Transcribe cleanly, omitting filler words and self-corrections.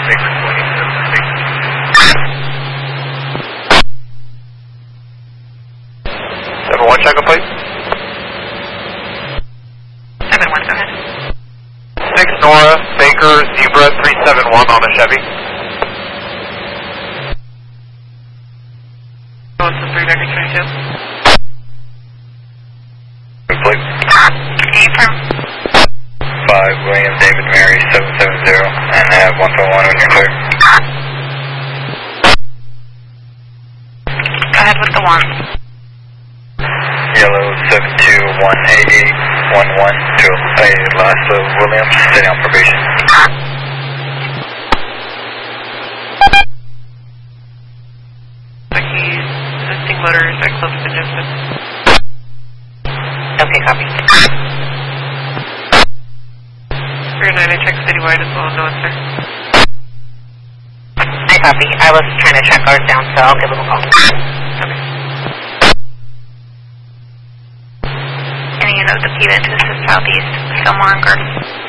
Baker 27. 7-1, check up, please. 7-1, go ahead. 6 Nora, Baker, Zebra 371 on a Chevy. What's the 3 Baker 22? Please. Affirm. 5 William David Mary 770 and have 1.1 when you're clear. Go ahead with the 1. Yellow 7218811 to a last of Williams, stay on probation. Existing motors at close to distance. Okay, copy. Spirit 9, I checked citywide as well, no answer. I copy. I was trying to track ours down, so I'll give them a call. Okay. Any of the P into southeast, Fillmore and Garden.